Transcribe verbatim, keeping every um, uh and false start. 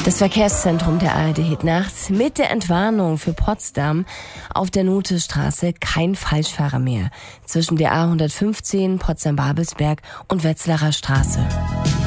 Das Verkehrszentrum der A R D Hit Nacht mit der Entwarnung für Potsdam auf der Nothestraße kein Falschfahrer mehr zwischen der A hundertfünfzehn Potsdam-Babelsberg und Wetzlarer Straße.